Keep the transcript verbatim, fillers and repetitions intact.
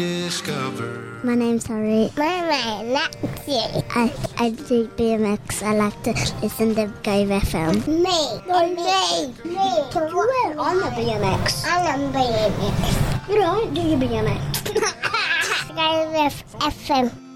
Discover. My name's Harry. My name's Lexi. I, I do B M X. I like to listen to Go F M. Me. No, me. Me. You went on the B M X. I'm on B M X. You don't do your B M X. Go F M.